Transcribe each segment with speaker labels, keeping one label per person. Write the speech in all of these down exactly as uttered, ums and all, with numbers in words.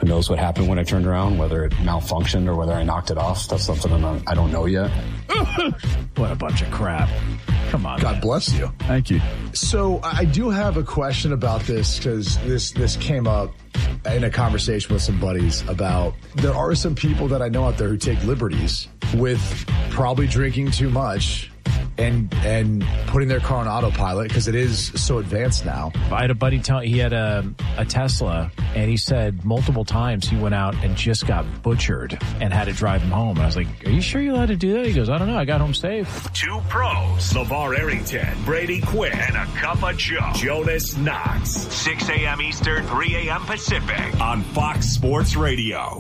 Speaker 1: Who knows what happened when I turned around, whether it malfunctioned or whether I knocked it off. That's something I'm not, I don't know yet.
Speaker 2: What a bunch of crap. Come on.
Speaker 3: God
Speaker 2: man.
Speaker 3: bless you.
Speaker 2: Thank you.
Speaker 3: So I do have a question about this because this, this came up in a conversation with some buddies about there are some people that I know out there who take liberties with probably drinking too much and and putting their car on autopilot because it is so advanced now.
Speaker 2: I had a buddy tell he had a, a Tesla, and he said multiple times he went out and just got butchered and had to drive him home. And I was like, are you sure you're allowed to do that? He goes, I don't know. I got home safe.
Speaker 4: Two pros, LeVar Arrington, Brady Quinn, and a cup of Joe, Jonas Knox. six a.m. Eastern, three a.m. Pacific on Fox Sports Radio.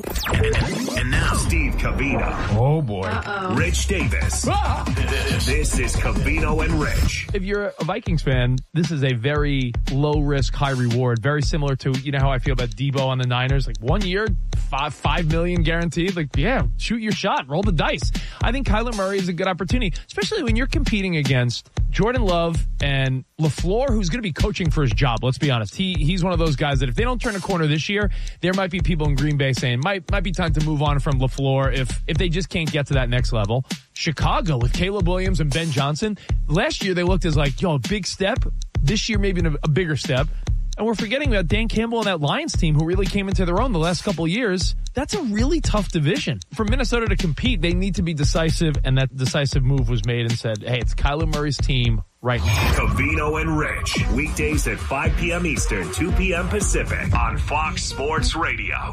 Speaker 4: And now, Steve Covino.
Speaker 2: Oh, boy.
Speaker 5: Uh-oh.
Speaker 4: Rich Davis. Ah! This is Covino and Rich.
Speaker 6: If you're a Vikings fan, this is a very low risk, high reward. Very similar to, you know how I feel about Debo on the Niners. Like one year, five, five million guaranteed. Like, yeah, shoot your shot, roll the dice. I think Kyler Murray is a good opportunity, especially when you're competing against Jordan Love and LaFleur, who's going to be coaching for his job. Let's be honest. He He's one of those guys that if they don't turn a corner this year, there might be people in Green Bay saying, might might be time to move on from LaFleur if, if they just can't get to that next level. Chicago with Caleb Williams and Ben Johnson. Last year they looked as like, yo, a big step. This year maybe a, a bigger step. And we're forgetting about Dan Campbell and that Lions team who really came into their own the last couple of years. That's a really tough division. For Minnesota to compete, they need to be decisive, and that decisive move was made and said, hey, it's Kyler Murray's team right now.
Speaker 4: Covino and Rich, weekdays at five p.m. Eastern, two p.m. Pacific on Fox Sports Radio.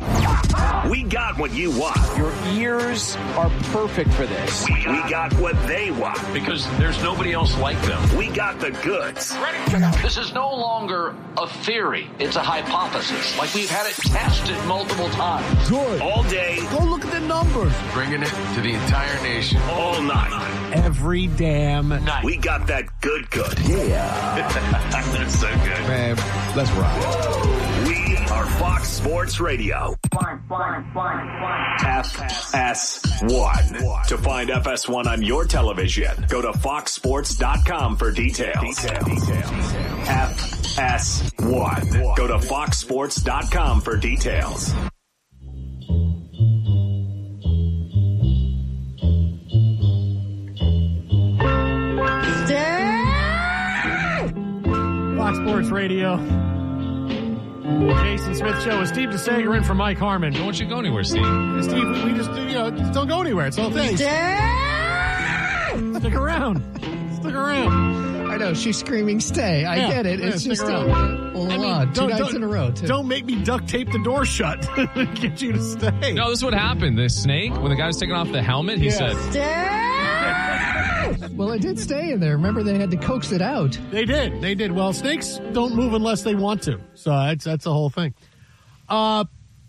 Speaker 4: We got what you want.
Speaker 7: Your ears are perfect for this.
Speaker 4: We, we got what they want.
Speaker 8: Because there's nobody else like them.
Speaker 4: We got the goods.
Speaker 8: This is no longer a theory. It's a hypothesis. Like we've had it tested multiple times.
Speaker 3: Good.
Speaker 4: All day.
Speaker 3: Go look at the numbers.
Speaker 8: Bringing it to the entire nation.
Speaker 4: All night.
Speaker 2: Every damn night.
Speaker 4: We got that good good.
Speaker 3: Yeah.
Speaker 4: That's so good.
Speaker 3: Man, let's rock.
Speaker 4: We are Fox Sports Radio. F S one. To find F S one on your television, go to fox sports dot com for details. F S one. Go to fox sports dot com for details.
Speaker 9: Fox Sports Radio. Jason Smith Show with Steve DeSager in for Mike Harmon.
Speaker 6: Don't want you to go anywhere, Steve.
Speaker 9: Steve, we just, you know, just don't go anywhere. It's all things. Stick around. Stick around.
Speaker 5: I know, she's screaming, stay. I
Speaker 9: Yeah,
Speaker 5: get it.
Speaker 9: yeah,
Speaker 5: It's
Speaker 9: stick
Speaker 5: just
Speaker 9: around.
Speaker 5: a, hold
Speaker 9: I mean,
Speaker 5: on. Two
Speaker 9: don't-
Speaker 5: nights
Speaker 9: don't-
Speaker 5: in a row, too.
Speaker 9: Don't make me duct tape the door shut to get you to stay.
Speaker 6: No, this is what happened. The snake, when the guy was taking off the helmet, he
Speaker 9: Yeah.
Speaker 6: said,
Speaker 5: Well, it did stay in there. Remember, they had to coax it out.
Speaker 9: They did. They did. Well, snakes don't move unless they want to. So that's that's the whole thing. Uh,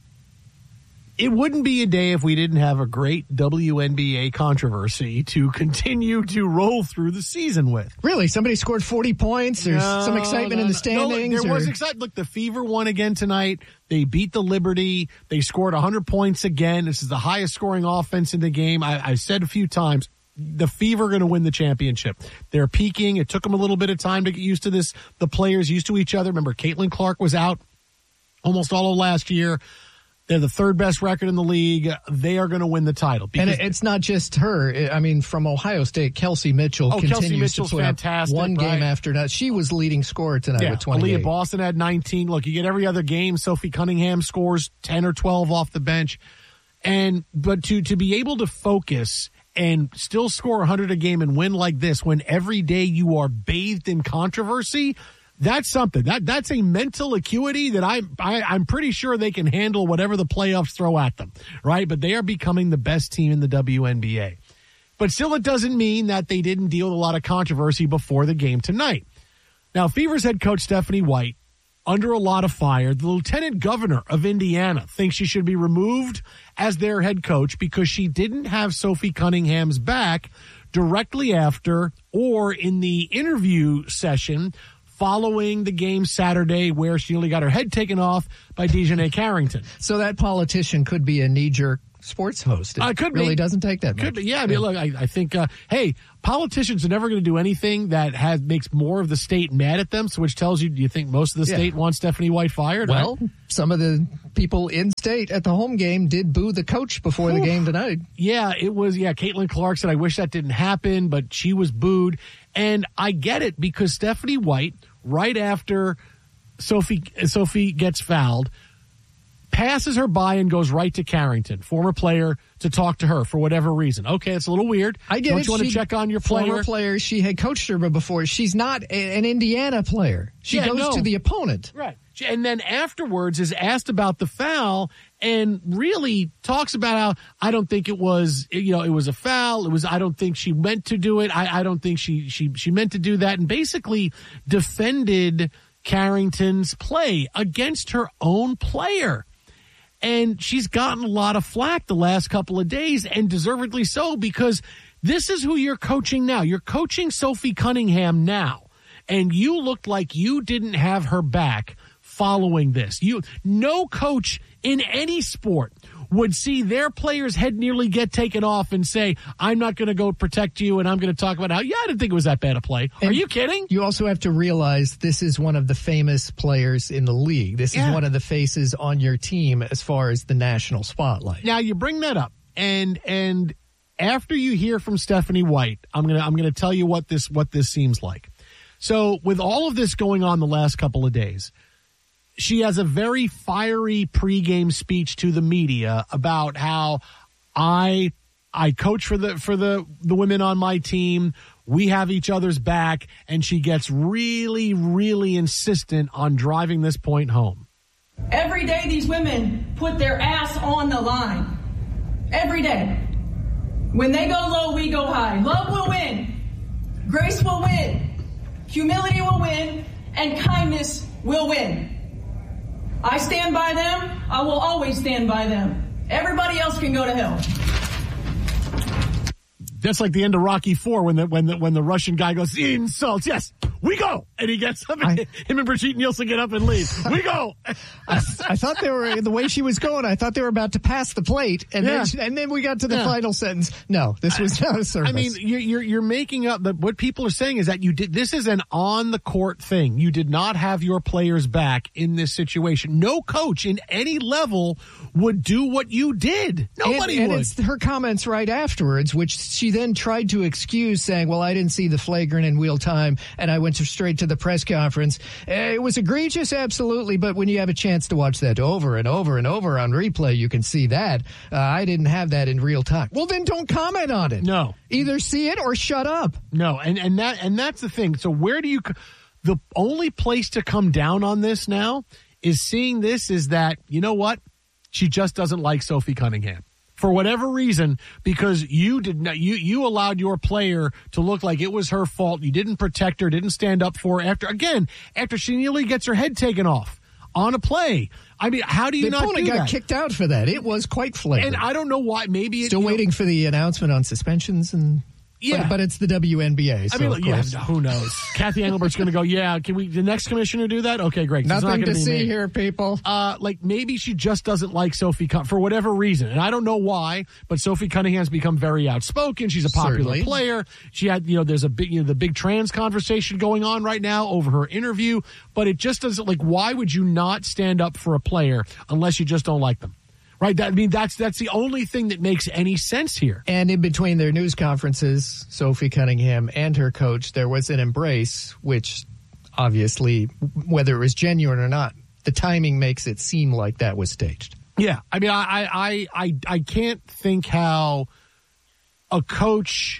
Speaker 9: it wouldn't be a day if we didn't have a great W N B A controversy to continue to roll through the season with.
Speaker 5: Really? Somebody scored forty points? There's
Speaker 9: No,
Speaker 5: some excitement
Speaker 9: no,
Speaker 5: in the
Speaker 9: no.
Speaker 5: standings?
Speaker 9: No, there
Speaker 5: or...
Speaker 9: was excitement. Look, the Fever won again tonight. They beat the Liberty. They scored one hundred points again. This is the highest scoring offense in the game. I, I said a few times, the Fever are going to win the championship. They're peaking. It took them a little bit of time to get used to this. The players used to each other. Remember, Caitlin Clark was out almost all of last year. They're the third best record in the league. They are going to win the title.
Speaker 5: And it's not just her. I mean, from Ohio State, Kelsey Mitchell
Speaker 9: Oh,
Speaker 5: continues
Speaker 9: Kelsey Mitchell's
Speaker 5: to put
Speaker 9: fantastic,
Speaker 5: up one game
Speaker 9: right?
Speaker 5: after that. She was leading scorer tonight
Speaker 9: yeah,
Speaker 5: with twenty-eight.
Speaker 9: Aaliyah Boston had nineteen. Look, you get every other game. Sophie Cunningham scores ten or twelve off the bench. And but to to be able to focus and still score one hundred a game and win like this when every day you are bathed in controversy, that's something. That that's a mental acuity that I, I I'm pretty sure they can handle whatever the playoffs throw at them, right? But they are becoming the best team in the W N B A. But still, it doesn't mean that they didn't deal with a lot of controversy before the game tonight. Now, Fever's head coach Stephanie White, under a lot of fire. The lieutenant governor of Indiana thinks she should be removed as their head coach because she didn't have Sophie Cunningham's back directly after or in the interview session following the game Saturday where she nearly got her head taken off by Dejanay Carrington.
Speaker 5: So that politician could be a knee-jerk sports host. It
Speaker 9: uh, could
Speaker 5: really
Speaker 9: be.
Speaker 5: doesn't take that much.
Speaker 9: Could be. Yeah, I mean, look, I, I think, uh, hey, politicians are never going to do anything that has makes more of the state mad at them, so which tells you, do you think most of the
Speaker 5: Yeah.
Speaker 9: state wants Stephanie White fired?
Speaker 5: Well,
Speaker 9: right?
Speaker 5: some of the people in state at the home game did boo the coach before the game tonight.
Speaker 9: Yeah, it was, yeah, Caitlin Clark said, I wish that didn't happen, but she was booed. And I get it, because Stephanie White, right after Sophie Sophie gets fouled, passes her by and goes right to Carrington, former player, to talk to her for whatever reason. Okay, it's a little weird.
Speaker 5: I get
Speaker 9: Don't
Speaker 5: it.
Speaker 9: you want to
Speaker 5: She-
Speaker 9: check on your player?
Speaker 5: Former player, she had coached her before. She's not a, an Indiana player. She
Speaker 9: Yeah,
Speaker 5: goes
Speaker 9: no.
Speaker 5: to the opponent.
Speaker 9: Right. And then afterwards is asked about the foul and really talks about how I don't think it was, you know, it was a foul. It was, I don't think she meant to do it. I, I don't think she, she, she meant to do that, and basically defended Carrington's play against her own player. And she's gotten a lot of flack the last couple of days, and deservedly so, because this is who you're coaching now. You're coaching Sophie Cunningham now, and you looked like you didn't have her back following this. You, no coach in any sport would see their player's head nearly get taken off and say, I'm not going to go protect you, and I'm going to talk about how, yeah, I didn't think it was that bad a play.
Speaker 5: And
Speaker 9: Are you kidding?
Speaker 5: You also have to realize this is one of the famous players in the league. This
Speaker 9: Yeah.
Speaker 5: is one of the faces on your team as far as the national spotlight.
Speaker 9: Now you bring that up, and and after you hear from Stephanie White, I'm gonna I'm gonna tell you what this what this seems like. So with all of this going on the last couple of days, she has a very fiery pregame speech to the media about how I I coach for the for the the women on my team. We have each other's back, and she gets really, really insistent on driving this point home.
Speaker 10: Every day these women put their ass on the line. Every day. When they go low, we go high. Love will win. Grace will win. Humility will win. And kindness will win. I stand by them. I will always stand by them. Everybody else can go to hell.
Speaker 9: That's like the end of Rocky Four when the when the when the Russian guy goes, insults, yes, we go, and he gets up, and I, him and Brigitte Nielsen get up and leave. We go.
Speaker 5: I, I thought they were the way she was going. I thought they were about to pass the plate, and
Speaker 9: Yeah.
Speaker 5: then she, and then we got to the
Speaker 9: Yeah.
Speaker 5: final sentence. No, this was not a service.
Speaker 9: I mean, you're you're, you're making up. But what people are saying is that you did. This is an on the court thing. You did not have your players back in this situation. No coach in any level would do what you did. Nobody
Speaker 5: and,
Speaker 9: would.
Speaker 5: And it's her comments right afterwards, which she then tried to excuse, saying, well, I didn't see the flagrant in real time, and I went to straight to the press conference. Uh, It was egregious, absolutely, but when you have a chance to watch that over and over and over on replay, you can see that. Uh, I didn't have that in real time. Well, then don't comment on it.
Speaker 9: No.
Speaker 5: Either see it or shut up.
Speaker 9: No, and, and that and that's the thing. So where do you the only place to come down on this now is seeing this is that, you know what? She just doesn't like Sophie Cunningham. For whatever reason, because you did not you you allowed your player to look like it was her fault. You didn't protect her, didn't stand up for her after again, after she nearly gets her head taken off on a play. I mean, how do you
Speaker 5: the
Speaker 9: not
Speaker 5: opponent
Speaker 9: do
Speaker 5: got
Speaker 9: that?
Speaker 5: kicked out for that. It was quite flagrant.
Speaker 9: And I don't know why. Maybe it,
Speaker 5: Still
Speaker 9: you know,
Speaker 5: waiting for the announcement on suspensions and.
Speaker 9: Yeah.
Speaker 5: But, but it's the W N B A. So
Speaker 9: I mean,
Speaker 5: of
Speaker 9: yeah,
Speaker 5: course.
Speaker 9: who knows? Kathy Engelbert's going to go, yeah, can we, the next commissioner do that? Okay, great. It's not
Speaker 5: Nothing
Speaker 9: gonna
Speaker 5: to
Speaker 9: be
Speaker 5: see
Speaker 9: me.
Speaker 5: here, people.
Speaker 9: Uh, like maybe she just doesn't like Sophie Cunningham for whatever reason. And I don't know why, but Sophie Cunningham's become very outspoken. She's a popular
Speaker 5: Certainly. player.
Speaker 9: She had, you know, there's a big, you know, the big trans conversation going on right now over her interview, but it just doesn't, like, why would you not stand up for a player unless you just don't like them? Right? That, I mean, that's that's the only thing that makes any sense here.
Speaker 5: And in between their news conferences, Sophie Cunningham and her coach, there was an embrace, which obviously, whether it was genuine or not, the timing makes it seem like that was staged.
Speaker 9: Yeah, I mean, I, I, I, I can't think how a coach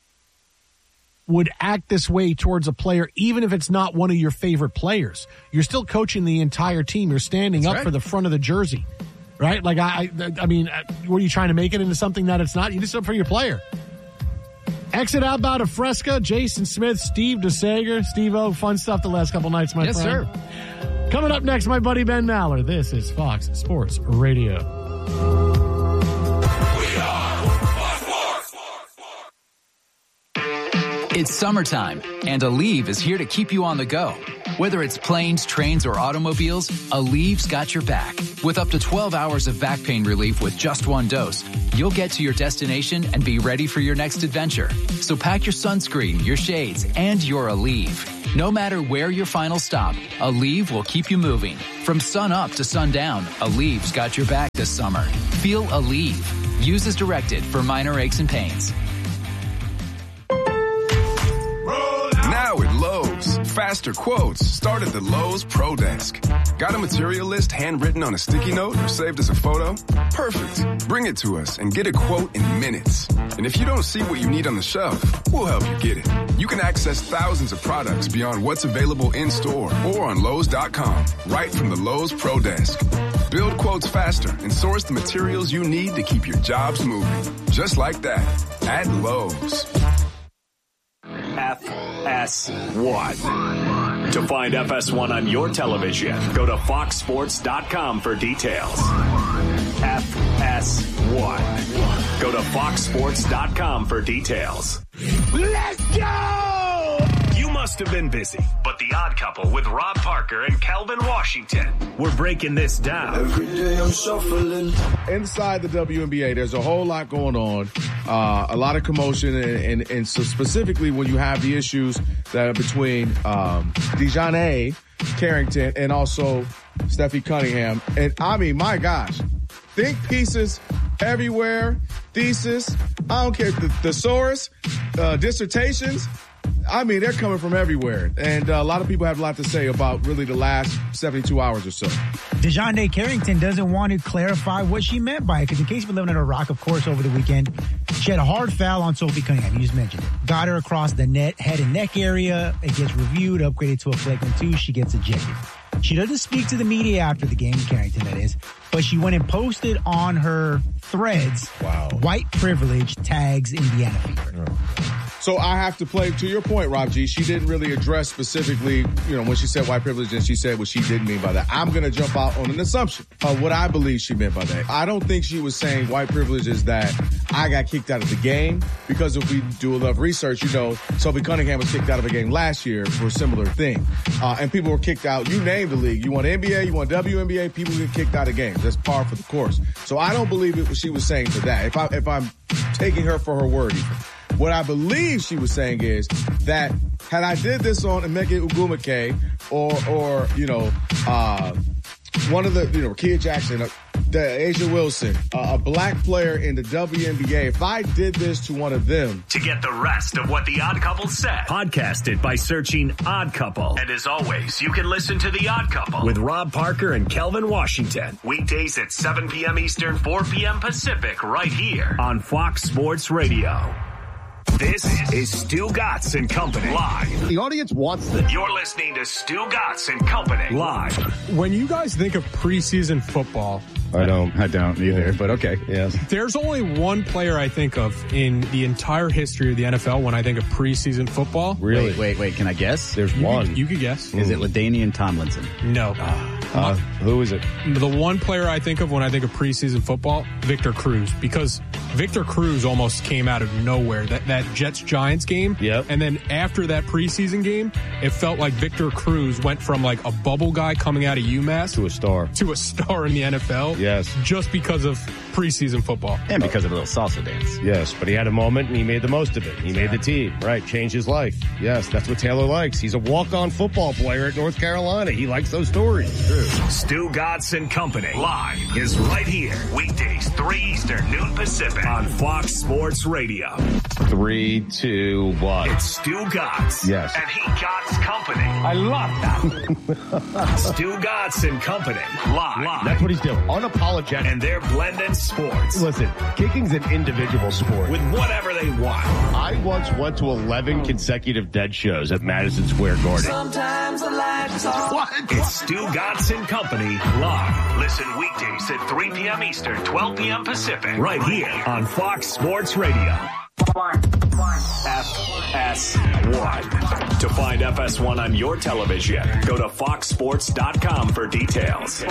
Speaker 9: would act this way towards a player, even if it's not one of your favorite players. You're still coaching the entire team. You're standing
Speaker 5: That's
Speaker 9: up
Speaker 5: right.
Speaker 9: for the front of the jersey, right? Like, I, I, I mean, were you trying to make it into something that it's not? You just up for your player. Exit outbound of Fresca, Jason Smith, Steve DeSager. Steve-O, fun stuff the last couple nights, my
Speaker 5: Yes,
Speaker 9: friend.
Speaker 5: sir.
Speaker 9: Coming up next, my buddy Ben Maller. This is Fox Sports Radio.
Speaker 11: It's summertime, and Aleve is here to keep you on the go. Whether it's planes, trains, or automobiles, Aleve's got your back. With up to twelve hours of back pain relief with just one dose, you'll get to your destination and be ready for your next adventure. So pack your sunscreen, your shades, and your Aleve. No matter where your final stop, Aleve will keep you moving. From sun up to sundown, Aleve's got your back this summer. Feel Aleve. Use as directed for minor aches and pains.
Speaker 12: Now at Lowe's, faster quotes start at the Lowe's Pro Desk. Got a material list handwritten on a sticky note or saved as a photo? Perfect. Bring it to us and get a quote in minutes. And if you don't see what you need on the shelf, we'll help you get it. You can access thousands of products beyond what's available in store or on Lowe's dot com, right from the Lowe's Pro Desk. Build quotes faster and source the materials you need to keep your jobs moving. Just like that, at Lowe's.
Speaker 4: F S one. To find F S one on your television, go to fox sports dot com for details. F S one. Go to fox sports dot com for details.
Speaker 13: Let's go!
Speaker 4: You must have been busy, but The Odd Couple with Rob Parker and Kelvin Washington. We're breaking this down.
Speaker 14: Every day I'm shuffling. Inside the W N B A, there's a whole lot going on. Uh, a lot of commotion, and, and, and so specifically when you have the issues that are between um, DeJounte Carrington and also Steffi Cunningham. And I mean, my gosh, think pieces everywhere, thesis, I don't care, the thesaurus, uh, dissertations. I mean, they're coming from everywhere. And uh, a lot of people have a lot to say about really the last seventy-two hours or so.
Speaker 15: DeJounte Carrington doesn't want to clarify what she meant by it, because in case you've been living under a rock, of course, over the weekend, she had a hard foul on Sophie Cunningham. You just mentioned it. Got her across the net, head and neck area. It gets reviewed, upgraded to a flagrant two. She gets ejected. She doesn't speak to the media after the game, Carrington, that is, but she went and posted on her threads, wow, white privilege tags Indiana Fever.
Speaker 14: So I have to play, to your point, Rob G, she didn't really address specifically, you know, when she said white privilege, and she said what she didn't mean by that. I'm going to jump out on an assumption of what I believe she meant by that. I don't think she was saying white privilege is that I got kicked out of the game, because if we do enough research, you know, Sophie Cunningham was kicked out of a game last year for a similar thing. Uh, and people were kicked out. You name the league. You want N B A, you want W N B A, people get kicked out of games. That's par for the course. So I don't believe it what she was saying for that. If I, if I'm taking her for her word, even. What I believe she was saying is that had I did this on Emeka Ugwumike or, or, you know, uh, one of the, you know, Kia Jackson, uh, the Asia Wilson, uh, a black player in the W N B A, if I did this to one of them.
Speaker 4: To get the rest of what The Odd Couple said, podcast it by searching Odd Couple. And as always, you can listen to The Odd Couple with Rob Parker and Kelvin Washington. Weekdays at seven p.m. Eastern, four p.m. Pacific, right here on Fox Sports Radio. This is Stu Gatz and Company live.
Speaker 16: The audience wants this.
Speaker 4: You're listening to Stu Gatz and Company live.
Speaker 17: When you guys think of preseason football,
Speaker 16: I don't. I don't either, but okay. Yes.
Speaker 17: There's only one player I think of in the entire history of the N F L when I think of preseason football.
Speaker 16: Really?
Speaker 18: Wait, wait, wait. Can I guess?
Speaker 16: There's
Speaker 17: you
Speaker 16: one.
Speaker 17: Could, you could guess.
Speaker 18: Is it LaDainian Tomlinson?
Speaker 17: No.
Speaker 16: Uh, who is it?
Speaker 17: The one player I think of when I think of preseason football, Victor Cruz, because Victor Cruz almost came out of nowhere. That that Jets-Giants game.
Speaker 16: Yep.
Speaker 17: And then after that preseason game, it felt like Victor Cruz went from like a bubble guy coming out of UMass
Speaker 16: to a star.
Speaker 17: To a star in the N F L.
Speaker 16: Yes.
Speaker 17: Just because of preseason football.
Speaker 18: And because of a little salsa dance.
Speaker 16: Yes, but he had a moment and he made the most of it. He made the team. Right. Changed his life. Yes, that's what Taylor likes. He's a walk-on football player at North Carolina. He likes those stories. True.
Speaker 4: Stu Gatz and Company live is right here. Weekdays, three Eastern, noon Pacific on Fox Sports Radio.
Speaker 16: Three, two, one.
Speaker 4: It's Stu Gatz.
Speaker 16: Yes.
Speaker 4: And he Gatz Company.
Speaker 16: I love that.
Speaker 4: Stu Gatz and Company live. live.
Speaker 16: That's what he's doing. Unapologetic.
Speaker 4: And they're blending sports.
Speaker 16: Listen, kicking's an individual sport.
Speaker 4: With whatever they want.
Speaker 16: I once went to eleven consecutive dead shows at Madison Square Garden.
Speaker 13: Sometimes the lights off.
Speaker 4: What? It's Stu Gatz and Company live. Listen weekdays at three p.m. Eastern, twelve p.m. Pacific. Right here on Fox Sports Radio. F S one. To find F S one on your television, go to fox sports dot com for details.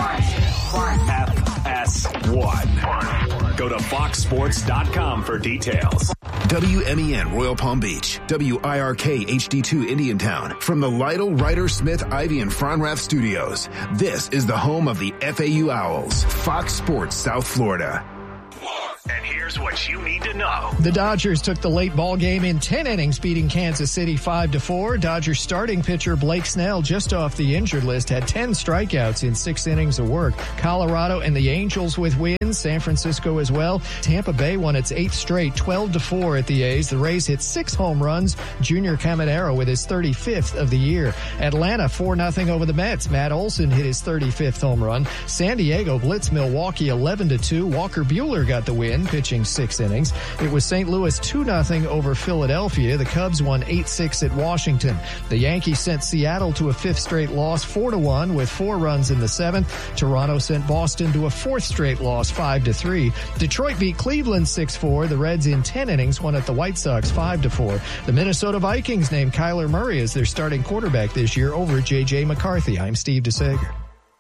Speaker 4: F S one. Go to fox sports dot com for details.
Speaker 19: W M E N Royal Palm Beach, W I R K H D two Indiantown. From the Lytle, Ryder, Smith, Ivy, and Fronrath studios, this is the home of the F A U Owls, Fox Sports South Florida.
Speaker 4: And here's what you need to know.
Speaker 5: The Dodgers took the late ball game in ten innings, beating Kansas City five to four. Dodgers starting pitcher Blake Snell, just off the injured list, had ten strikeouts in six innings of work. Colorado and the Angels with wins. San Francisco as well. Tampa Bay won its eighth straight, twelve to four at the A's. The Rays hit six home runs. Junior Caminero with his thirty-fifth of the year. Atlanta four nothing over the Mets. Matt Olson hit his thirty-fifth home run. San Diego blitzed Milwaukee eleven to two. Walker Buehler got the win, pitching six innings. It was Saint Louis two nothing over Philadelphia. The Cubs won eight six at Washington. The Yankees sent Seattle to a fifth straight loss, four to one, with four runs in the seventh. Toronto sent Boston to a fourth straight loss, five to three. Detroit beat Cleveland six four. The Reds in ten innings won at the White Sox five to four. The Minnesota Vikings named Kyler Murray as their starting quarterback this year over J J McCarthy. I'm Steve DeSager.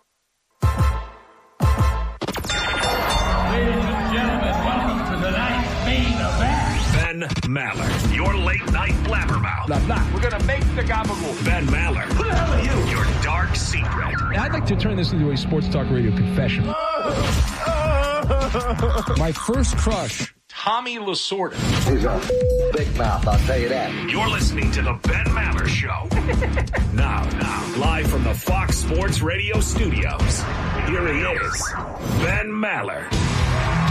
Speaker 4: Ben Maller, your late night blabbermouth.
Speaker 8: Blah, blah. We're going to make the gabagool.
Speaker 4: Ben Maller. Who the hell are you? Your dark secret.
Speaker 20: I'd like to turn this into a sports talk radio confession. My first crush,
Speaker 8: Tommy Lasorda.
Speaker 21: He's a big mouth, I'll tell you that.
Speaker 4: You're listening to the Ben Maller Show. now, now, live from the Fox Sports Radio studios. Here he is, Ben Maller.